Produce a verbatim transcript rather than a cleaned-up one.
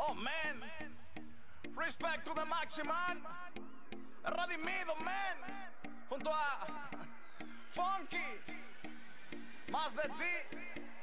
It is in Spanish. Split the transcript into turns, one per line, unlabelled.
Oh man, respect to the Maximan, redimido man, junto a Funky, más de ti.